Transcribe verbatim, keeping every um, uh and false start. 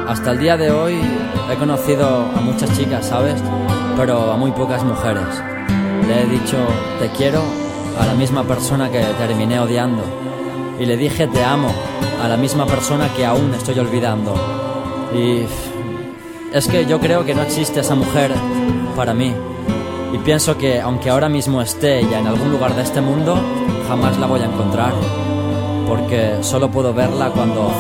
hasta el día de hoy he conocido a muchas chicas, ¿sabes? Pero a muy pocas mujeres. Le he dicho te quiero a la misma persona que terminé odiando. Y le dije te amo a la misma persona que aún estoy olvidando. Y es que yo creo que no existe esa mujer para mí. Y pienso que aunque ahora mismo esté ella en algún lugar de este mundo, jamás la voy a encontrar. Porque solo puedo verla cuando